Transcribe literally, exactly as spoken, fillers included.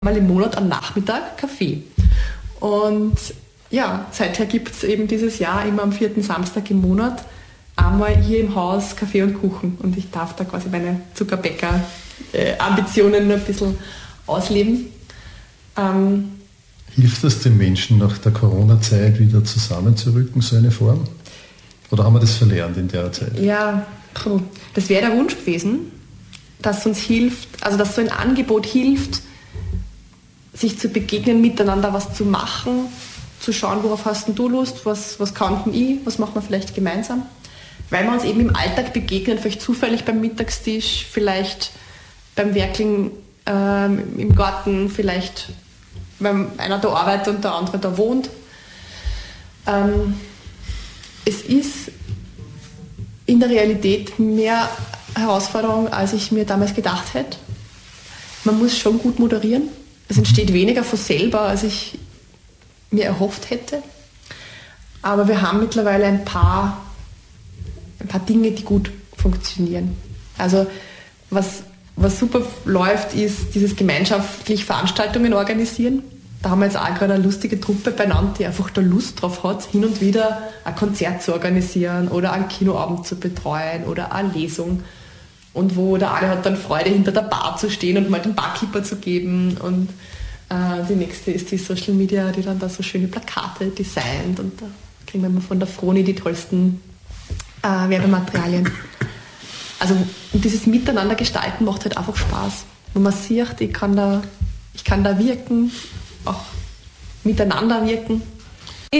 mal im Monat am Nachmittag Kaffee. Und ja, seither gibt es eben dieses Jahr immer am vierten Samstag im Monat einmal hier im Haus Kaffee und Kuchen. Und ich darf da quasi meine Zuckerbäcker-Ambitionen ein bisschen ausleben. Ähm, Hilft das den Menschen nach der Corona-Zeit wieder zusammenzurücken, so eine Form? Oder haben wir das verlernt in der Zeit? Ja, das wäre der Wunsch gewesen, dass uns hilft, also dass so ein Angebot hilft, sich zu begegnen, miteinander was zu machen, zu schauen, worauf hast denn du Lust, was, was kann denn ich, was machen wir vielleicht gemeinsam. Weil wir uns eben im Alltag begegnen, vielleicht zufällig beim Mittagstisch, vielleicht beim Werkeln ähm, im Garten, vielleicht weil einer da arbeitet und der andere da wohnt. Ähm, es ist in der Realität mehr Herausforderung, als ich mir damals gedacht hätte. Man muss schon gut moderieren. Es entsteht weniger von selber, als ich mir erhofft hätte. Aber wir haben mittlerweile ein paar, ein paar Dinge, die gut funktionieren. Also was, was super läuft, ist dieses gemeinschaftlich Veranstaltungen organisieren. Da haben wir jetzt auch gerade eine lustige Truppe beieinander, die einfach da Lust drauf hat, hin und wieder ein Konzert zu organisieren oder einen Kinoabend zu betreuen oder eine Lesung. Und wo der eine hat dann Freude, hinter der Bar zu stehen und mal den Barkeeper zu geben. Und äh, die nächste ist die Social Media, die dann da so schöne Plakate designt. Und da kriegen wir immer von der Froni die tollsten äh, Werbematerialien. Also und dieses Miteinander gestalten macht halt einfach Spaß. Wo man sieht, ich kann da, ich kann da wirken, auch miteinander wirken.